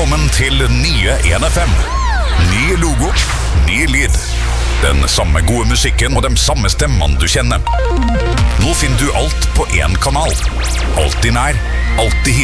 Velkommen til nye 1FM. Ny logo, ny lyd. Den samme gode musikken og de samme stemmene du kjenner. Nå finner du alt på en kanal. Alltid nær, alltid hit.